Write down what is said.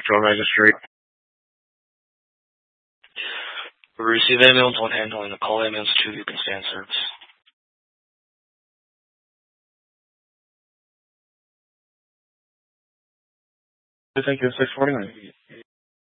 Central Registry. We receive ambulance 1 handling the call. Ambulance 2, you can stand service. Thank you, 649.